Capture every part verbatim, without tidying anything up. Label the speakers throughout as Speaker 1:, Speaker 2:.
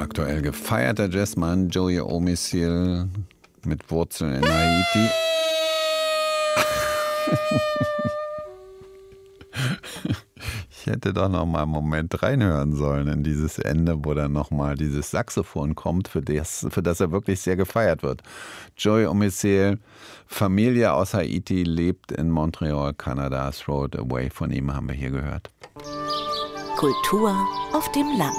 Speaker 1: Aktuell gefeierter Jazzmann Joey Omissil mit Wurzeln in Haiti. Ich hätte doch noch mal einen Moment reinhören sollen in dieses Ende, wo dann noch mal dieses Saxophon kommt, für das, für das er wirklich sehr gefeiert wird. Joey Omissil, Familie aus Haiti, lebt in Montreal, Kanada. Throw It Away von ihm haben wir hier gehört.
Speaker 2: Kultur auf dem Land.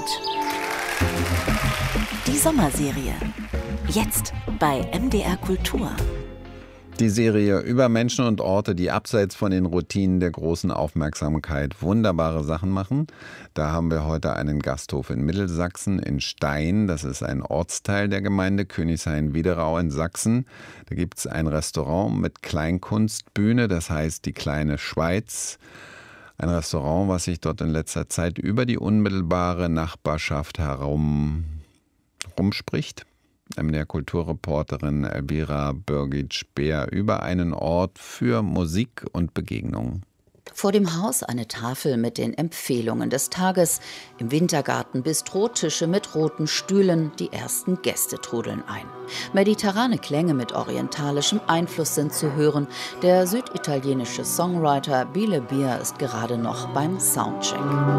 Speaker 2: Die Sommerserie. Jetzt bei M D R Kultur.
Speaker 1: Die Serie über Menschen und Orte, die abseits von den Routinen der großen Aufmerksamkeit wunderbare Sachen machen. Da haben wir heute einen Gasthof in Mittelsachsen, in Stein. Das ist ein Ortsteil der Gemeinde Königshain-Wiederau in Sachsen. Da gibt es ein Restaurant mit Kleinkunstbühne, das heißt die kleine Schweiz. Ein Restaurant, was sich dort in letzter Zeit über die unmittelbare Nachbarschaft herum rumspricht. Der Kulturreporterin Elvira Birgit-Speer über einen Ort für Musik und Begegnungen.
Speaker 3: Vor dem Haus eine Tafel mit den Empfehlungen des Tages. Im Wintergarten Bistrotische mit roten Stühlen. Die ersten Gäste trudeln ein. Mediterrane Klänge mit orientalischem Einfluss sind zu hören. Der süditalienische Songwriter Bile Beer ist gerade noch beim Soundcheck.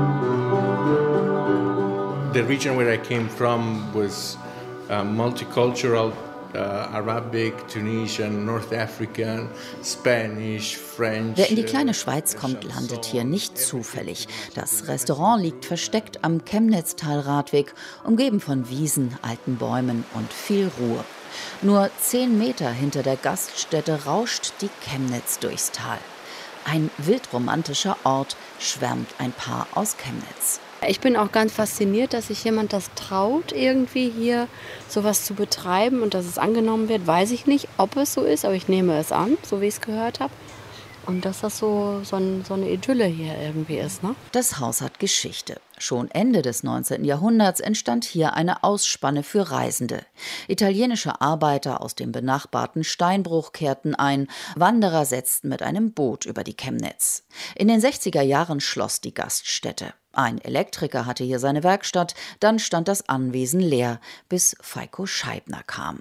Speaker 4: The region where I came from was Uh, multicultural, uh, Arabic, Tunisian, North African, Spanish, French.
Speaker 3: Wer in die kleine Schweiz kommt, landet hier nicht zufällig. Das Restaurant liegt versteckt am Chemnitztal-Radweg, umgeben von Wiesen, alten Bäumen und viel Ruhe. Nur zehn Meter hinter der Gaststätte rauscht die Chemnitz durchs Tal. Ein wildromantischer Ort, schwärmt ein Paar aus Chemnitz.
Speaker 5: Ich bin auch ganz fasziniert, dass sich jemand das traut, irgendwie hier sowas zu betreiben und dass es angenommen wird. Weiß ich nicht, ob es so ist, aber ich nehme es an, so wie ich es gehört habe. Und dass das so, so, ein, so eine Idylle hier irgendwie ist, ne?
Speaker 3: Das Haus hat Geschichte. Schon Ende des neunzehnten Jahrhunderts entstand hier eine Ausspanne für Reisende. Italienische Arbeiter aus dem benachbarten Steinbruch kehrten ein. Wanderer setzten mit einem Boot über die Chemnitz. In den sechziger Jahren schloss die Gaststätte. Ein Elektriker hatte hier seine Werkstatt, dann stand das Anwesen leer, bis Feiko Scheibner kam.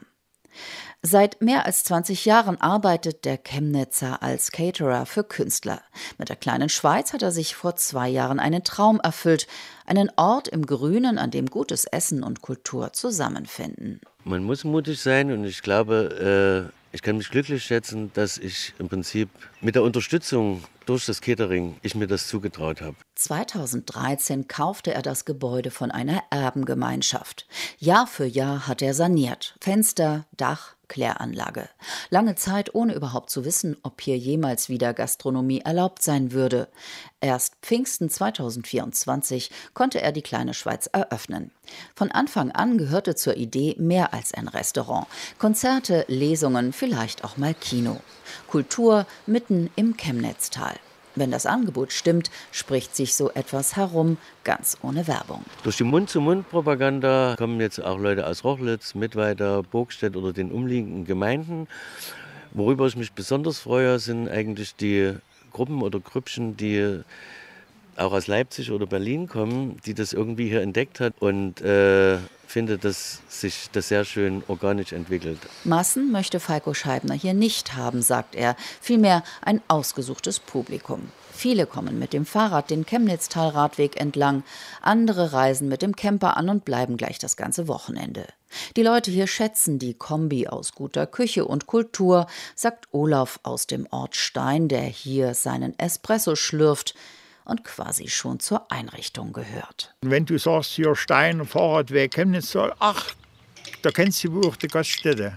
Speaker 3: Seit mehr als zwanzig Jahren arbeitet der Chemnitzer als Caterer für Künstler. Mit der kleinen Schweiz hat er sich vor zwei Jahren einen Traum erfüllt. Einen Ort im Grünen, an dem gutes Essen und Kultur zusammenfinden.
Speaker 6: Man muss mutig sein und ich glaube, äh, ich kann mich glücklich schätzen, dass ich im Prinzip mit der Unterstützung durch das Catering ich mir das zugetraut habe.
Speaker 3: zweitausenddreizehn kaufte er das Gebäude von einer Erbengemeinschaft. Jahr für Jahr hat er saniert. Fenster, Dach, Kläranlage. Lange Zeit ohne überhaupt zu wissen, ob hier jemals wieder Gastronomie erlaubt sein würde. Erst Pfingsten zweitausendvierundzwanzig konnte er die kleine Schweiz eröffnen. Von Anfang an gehörte zur Idee mehr als ein Restaurant. Konzerte, Lesungen, vielleicht auch mal Kino. Kultur mitten im Chemnitztal. Wenn das Angebot stimmt, spricht sich so etwas herum, ganz ohne Werbung.
Speaker 6: Durch die Mund-zu-Mund-Propaganda kommen jetzt auch Leute aus Rochlitz, Mittweida, Burgstedt oder den umliegenden Gemeinden. Worüber ich mich besonders freue, sind eigentlich die Gruppen oder Grüppchen, die auch aus Leipzig oder Berlin kommen, die das irgendwie hier entdeckt hat und äh, finde, dass sich das sehr schön organisch entwickelt.
Speaker 3: Massen möchte Feiko Scheibner hier nicht haben, sagt er, vielmehr ein ausgesuchtes Publikum. Viele kommen mit dem Fahrrad den Chemnitztal-Radweg entlang, andere reisen mit dem Camper an und bleiben gleich das ganze Wochenende. Die Leute hier schätzen die Kombi aus guter Küche und Kultur, sagt Olaf aus dem Ort Stein, der hier seinen Espresso schlürft und quasi schon zur Einrichtung gehört.
Speaker 7: Wenn du sagst, hier Stein, Fahrradweg, Chemnitztal, ach, da kennst du wohl die Gaststätte.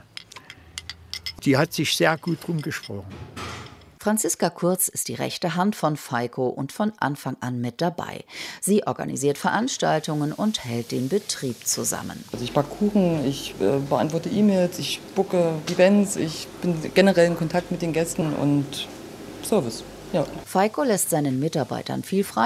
Speaker 7: Die hat sich sehr gut rumgesprochen.
Speaker 3: Franziska Kurz ist die rechte Hand von Feiko und von Anfang an mit dabei. Sie organisiert Veranstaltungen und hält den Betrieb zusammen.
Speaker 8: Also ich backe Kuchen, ich äh, beantworte E-Mails, ich booke Events, ich bin generell in Kontakt mit den Gästen und Service. Ja.
Speaker 3: Feiko lässt seinen Mitarbeitern viel frei.